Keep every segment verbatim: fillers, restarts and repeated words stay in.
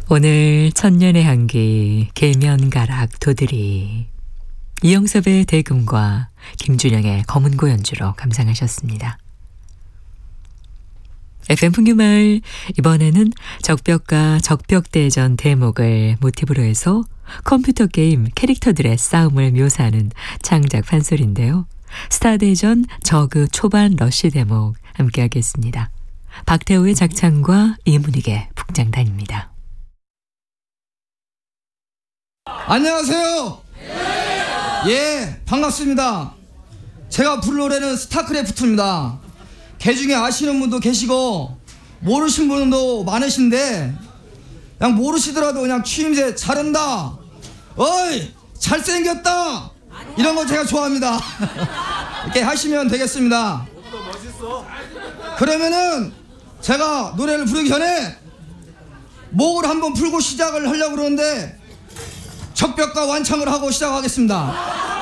오늘 천년의 향기 계면가락 도들이 이영섭의 대금과 김준영의 검은고 연주로 감상하셨습니다. 에프엠 풍류마을, 이번에는 적벽과 적벽대전 대목을 모티브로 해서 컴퓨터 게임 캐릭터들의 싸움을 묘사하는 창작 판소리인데요. 스타대전 저그 초반 러쉬 대목 함께하겠습니다. 박태호의 작창과 이문익의 북장단입니다. 안녕하세요. 예, 반갑습니다. 제가 부를 노래는 스타크래프트입니다. 개 중에 아시는 분도 계시고 모르신 분도 많으신데, 그냥 모르시더라도 그냥 추임새 잘한다, 어이 잘생겼다, 이런 거 제가 좋아합니다. 이렇게 하시면 되겠습니다. 그러면은 제가 노래를 부르기 전에 목을 한번 풀고 시작을 하려고 그러는데 적벽과 완창을 하고 시작하겠습니다.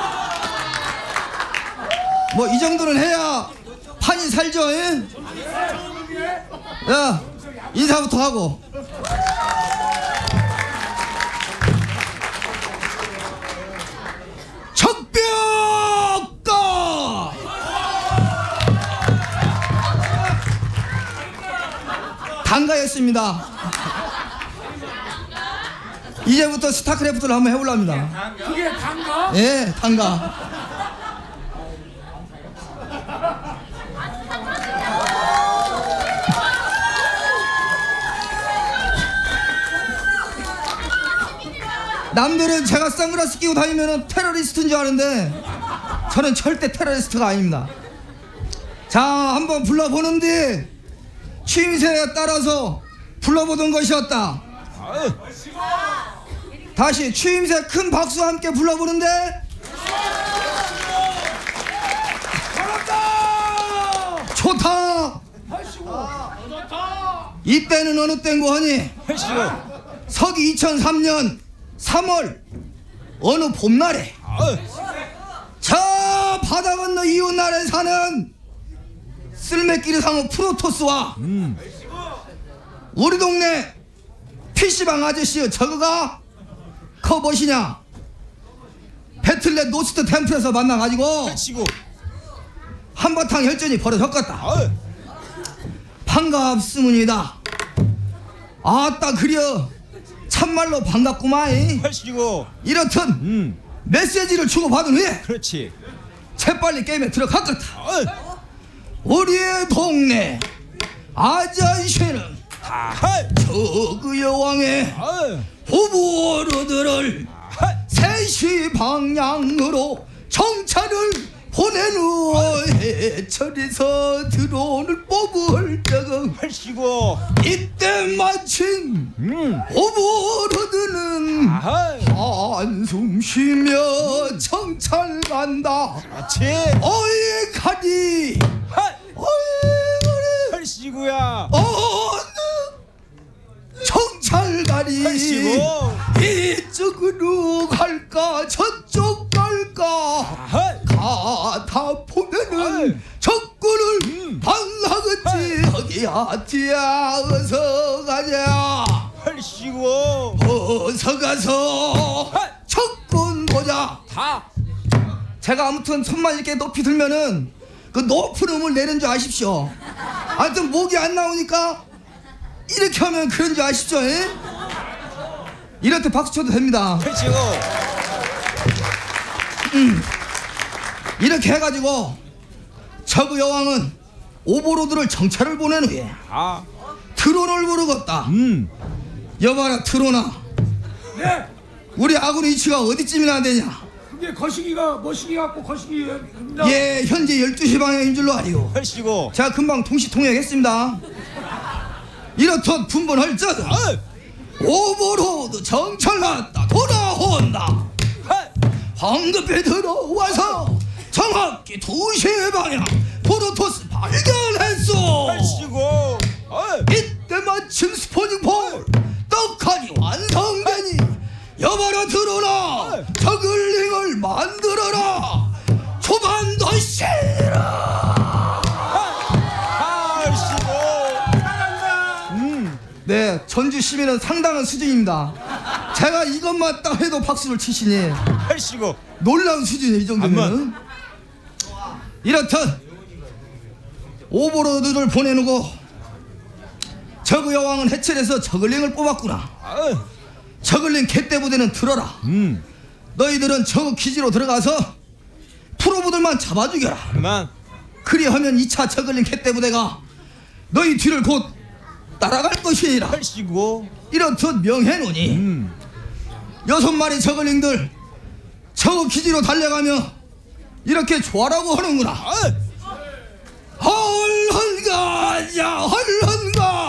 뭐 이 정도는 해야 판이 살죠. 예? 야, 인사부터 하고. 적벽가 단가였습니다. 이제부터 스타크래프트를 한번 해보랍니다. 그게 단가? 예, 단가. 남들은 제가 선글라스 끼고 다니면 테러리스트인 줄 아는데 저는 절대 테러리스트가 아닙니다. 자, 한번 불러보는데 추임새에 따라서 불러보던 것이었다. 다시 추임새 큰 박수와 함께 불러보는데 좋다. 이때는 어느 때인고 하니 서기 이천삼 년 삼월 어느 봄날에 저 바다 건너 이웃나라에 사는 쓸매끼리 상어 프로토스와 음. 우리 동네 피씨방 아저씨의 저거가 커버시냐 배틀넷 노스트 템플에서 만나가지고 한바탕 혈전이 벌어졌겠다. 반갑습니다. 아따 그려 참말로 반갑구만. 이렇든 음. 메시지를 주고받은 후에 그렇지. 재빨리 게임에 들어갔겠다. 우리의 동네 아저씨는 저그 여왕의 오버로드를 세 시 방향으로 정찰을 보낸 후에 해철에서 드론을 뽑을 적은 하시고 이때 마침 음. 오버로드는 한숨 쉬며 정찰 간다. 그렇지. 어이 가리 어이 가리 하시고야 어느 정찰가리 하시고 이쪽으로 갈까 저쪽 갈까 가다 보면은 적군을 음. 반하겠지. 거기야 뒤야 어서 가자. 하시고 어서 가서 적군 보자. 다 제가 아무튼 손만 이렇게 높이 들면은 그 높은 음을 내는 줄 아십시오. 하여튼 목이 안 나오니까 이렇게 하면 그런 줄 아시죠? 에? 이럴 때 박수 쳐도 됩니다. 하시고 음. 이렇게 해가지고 저그 여왕은 오버로드를 정찰을 보낸 후에 아. 트론을 부르겠다. 음. 여봐라 트론아. 네. 우리 아군 위치가 어디쯤이나 되냐? 그게 거시기가 머시기 갖고 거시기. 예, 현재 열두 시 방향인 줄로 알이오. 하시고 제가 금방 동시 통역했습니다. 이렇듯 분분할 적은 오버로드 정찰 났다 돌아온다. 황급히 들어와서 정확히 두 시 방향 프로토스 발견했어. 하시고 이때 마침 스포닝폴 떡하니 완성되니 여봐라 드러나 저글링을 만들어라. 초반도 싫어. 하시고 음. 네, 전주 시민은 상당한 수준입니다. 제가 이것만 딱 해도 박수를 치시니 아이씨고. 놀라운 수준이에요. 이 정도면. 이렇듯 오버로드를 보내놓고 저그 여왕은 해철에서 저글링을 뽑았구나. 아유. 저글링 캣대부대는 들어라. 음. 너희들은 저그 기지로 들어가서 프로부들만 잡아 죽여라. 그만. 그리하면 이 차 저글링 캣대부대가 너희 뒤를 곧 따라갈 것이니라. 아이씨고. 이렇듯 명해놓으니 음. 여섯 마리 저글링들 저그 기지로 달려가며 이렇게 조하라고 하는구나. 아유. 헐헐 가자 헐헐